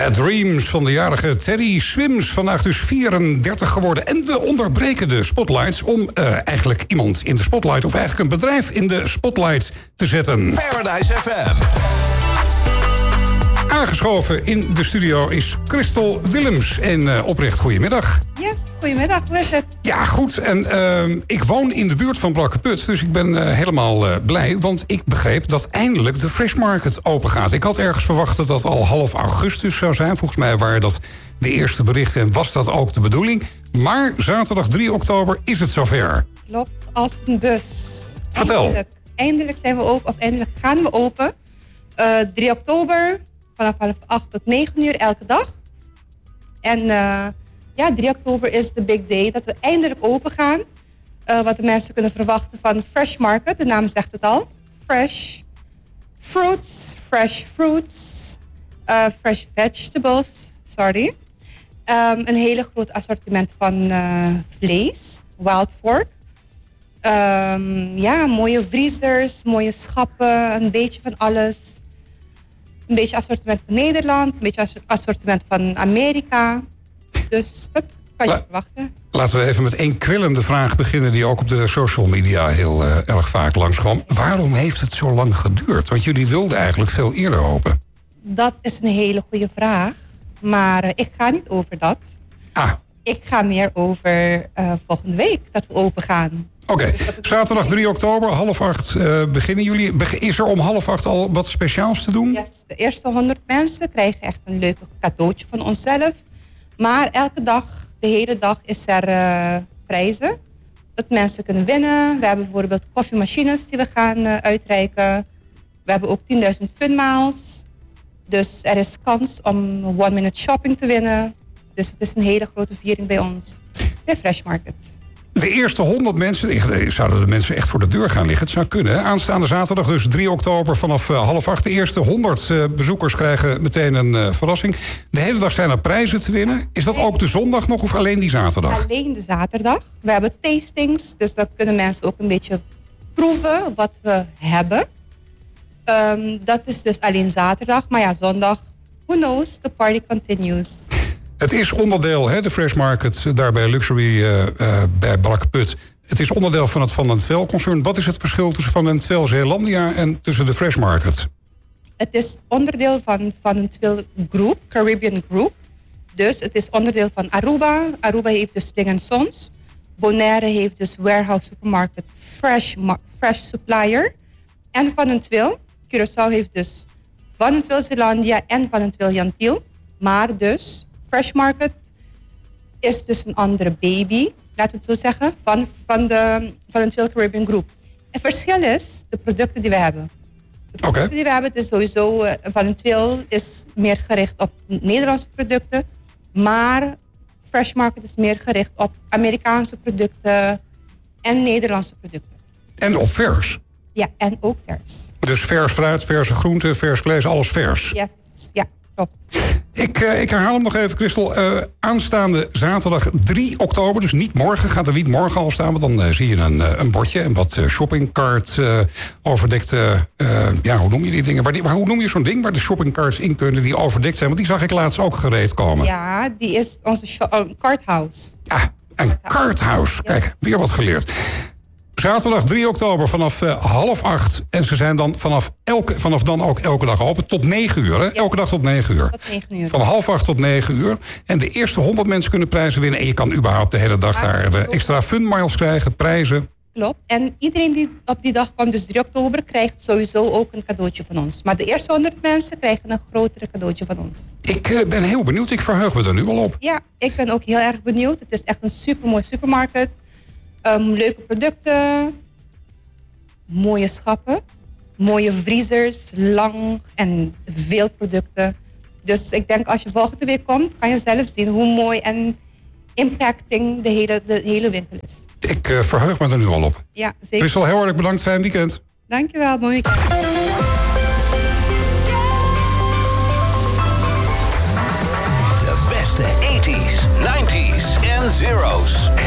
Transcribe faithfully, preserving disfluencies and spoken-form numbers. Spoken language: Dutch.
Bad Dreams van de jarige Teddy Swims. Vandaag dus vierendertig geworden. En we onderbreken de spotlights om uh, eigenlijk iemand in de spotlight... of eigenlijk een bedrijf in de spotlight te zetten. Paradise F M. Aangeschoven in de studio is Christel Willems. En uh, oprecht goedemiddag. Yes, goedemiddag. Hoe is het? Ja, goed. En uh, ik woon in de buurt van Brakkeput. Dus ik ben uh, helemaal uh, blij. Want ik begreep dat eindelijk de Fresh Market open gaat. Ik had ergens verwacht dat dat al half augustus zou zijn. Volgens mij waren dat de eerste berichten en was dat ook de bedoeling. Maar zaterdag drie oktober is het zover. Klopt, als een bus. Vertel. Eindelijk, eindelijk zijn we open, of eindelijk gaan we open. Uh, drie oktober, vanaf half acht tot negen uur elke dag. En uh, ja, drie oktober is de big day dat we eindelijk open gaan. Uh, wat de mensen kunnen verwachten van Fresh Market, de naam zegt het al. Fresh fruits, fresh fruits, uh, fresh vegetables, sorry. Um, een hele groot assortiment van uh, vlees, wild pork. Um, ja, mooie vriezers, mooie schappen, een beetje van alles. Een beetje assortiment van Nederland, een beetje assortiment van Amerika. Dus dat kan je La- verwachten. Laten we even met één kwellende vraag beginnen... die ook op de social media heel uh, erg vaak langskwam. Waarom heeft het zo lang geduurd? Want jullie wilden eigenlijk veel eerder open. Dat is een hele goede vraag. Maar uh, ik ga niet over dat. Ah. Ik ga meer over uh, volgende week dat we open gaan. Oké, okay. Zaterdag drie oktober, half acht uh, beginnen jullie. Is er om half acht al wat speciaals te doen? Yes, de eerste honderd mensen krijgen echt een leuk cadeautje van onszelf. Maar elke dag, de hele dag, is er uh, prijzen. Dat mensen kunnen winnen. We hebben bijvoorbeeld koffiemachines die we gaan uh, uitreiken. We hebben ook tienduizend funmiles. Dus er is kans om one minute shopping te winnen. Dus het is een hele grote viering bij ons. Bij Fresh Market. De eerste honderd mensen, zouden de mensen echt voor de deur gaan liggen? Het zou kunnen. Aanstaande zaterdag, dus drie oktober vanaf uh, half acht. De eerste honderd uh, bezoekers krijgen meteen een uh, verrassing. De hele dag zijn er prijzen te winnen. Is dat ook de zondag nog of alleen die zaterdag? Alleen de zaterdag. We hebben tastings, dus dat kunnen mensen ook een beetje proeven wat we hebben. Um, dat is dus alleen zaterdag. Maar ja, zondag, who knows, the party continues. Het is onderdeel, hè, de Fresh Market, daar bij Luxury uh, uh, bij Brakkeput. Het is onderdeel van het Van den Twel-concern. Wat is het verschil tussen Van den Twel Zeelandia en tussen de Fresh Market? Het is onderdeel van Van den Twel Group, Caribbean Group. Dus het is onderdeel van Aruba. Aruba heeft dus Ding & Sons. Bonaire heeft dus Warehouse Supermarket Fresh, Mar- Fresh Supplier. En Van den Twel, Curaçao heeft dus Van den Twel Zeelandia en Van den Twel Jantiel. Maar dus Fresh Market is dus een andere baby, laten we het zo zeggen, van, van de Van den Twel Caribbean Group. Het verschil is de producten die we hebben. De producten okay. die we hebben, het is sowieso, uh, Van den Twel is meer gericht op Nederlandse producten, maar Fresh Market is meer gericht op Amerikaanse producten en Nederlandse producten. En op vers? Ja, en ook vers. Dus vers fruit, verse groenten, vers vlees, alles vers? Yes, ja. Klopt. Ik, uh, ik herhaal hem nog even, Christel. Uh, aanstaande zaterdag drie oktober, dus niet morgen, gaat er niet morgen al staan... want dan uh, zie je een, uh, een bordje en wat uh, shoppingcart uh, overdekte... Uh, ja, hoe noem je die dingen? Waar die, waar, hoe noem je zo'n ding waar de shoppingcarts in kunnen die overdekt zijn? Want die zag ik laatst ook gereed komen. Ja, die is onze show, uh, carthouse. Ah, een carthouse. Kijk, yes. Weer wat geleerd. Zaterdag drie oktober vanaf uh, half acht. En ze zijn dan vanaf, elke, vanaf dan ook elke dag open. Tot negen uur, hè? Ja. Elke dag tot negen uur. Tot negen uur. Van half acht tot negen uur. En de eerste honderd mensen kunnen prijzen winnen. En je kan überhaupt de hele dag ah, daar de extra funmiles krijgen, prijzen. Klopt. En iedereen die op die dag komt, dus drie oktober, krijgt sowieso ook een cadeautje van ons. Maar de eerste honderd mensen krijgen een grotere cadeautje van ons. Ik uh, ben heel benieuwd. Ik verheug me er nu al op. Ja, ik ben ook heel erg benieuwd. Het is echt een supermooi supermarkt. Um, leuke producten. Mooie schappen, mooie vriezers, lang en veel producten. Dus ik denk als je volgende week komt, kan je zelf zien hoe mooi en impacting de hele, de hele winkel is. Ik uh, verheug me er nu al op. Ja, zeker. Christel, heel erg bedankt. Fijn weekend. Dankjewel, mooi weekend. De beste tachtiger, negentiger en zero's.